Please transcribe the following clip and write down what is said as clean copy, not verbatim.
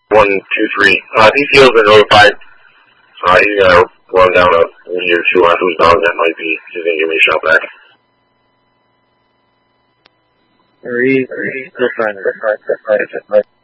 123. DCO's been notified. He's gonna run down a lead or two on whose dog that might be. He's gonna give me a shout back. He's still trying to